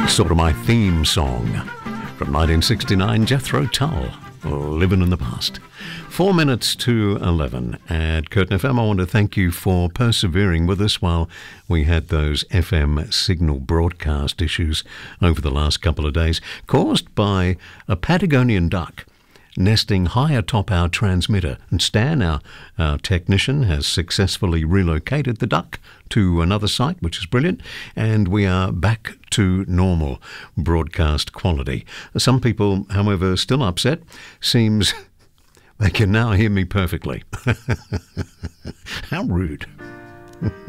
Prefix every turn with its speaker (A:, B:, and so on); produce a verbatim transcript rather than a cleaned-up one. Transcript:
A: Sort of my theme song from nineteen sixty-nine, Jethro Tull, Living in the Past. Four minutes to eleven at Curtin F M. I want to thank you for persevering with us while we had those F M signal broadcast issues over the last couple of days, caused by a Patagonian duck nesting high atop our transmitter. And Stan, our, our technician, has successfully relocated the duck to another site, which is brilliant, and we are back to normal broadcast quality. Some people, however, still upset. Seems they can now hear me perfectly. How rude.